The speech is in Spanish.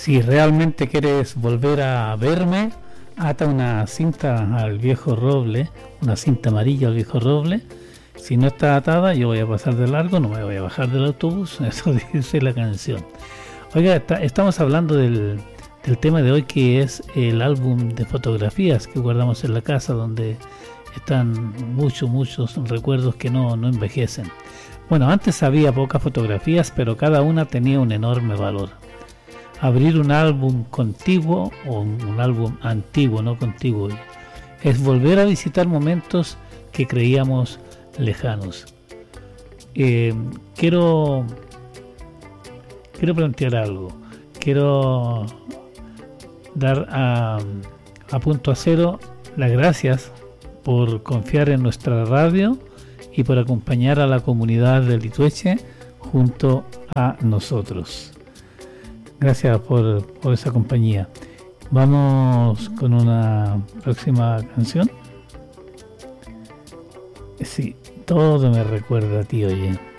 Si realmente quieres volver a verme, ata una cinta al viejo roble, una cinta amarilla al viejo roble. Si no está atada, yo voy a pasar de largo, no me voy a bajar del autobús. Eso dice la canción. Oiga, estamos hablando del tema de hoy, que es el álbum de fotografías que guardamos en la casa, donde están muchos recuerdos que no envejecen. Bueno, antes había pocas fotografías, pero cada una tenía un enorme valor. Abrir un álbum contiguo o un álbum antiguo, no contiguo, es volver a visitar momentos que creíamos lejanos. Quiero plantear algo. Quiero dar a Punto a Cero las gracias por confiar en nuestra radio y por acompañar a la comunidad de Litueche junto a nosotros. Gracias por esa compañía. Vamos con una próxima canción. Sí, todo me recuerda a ti, oye.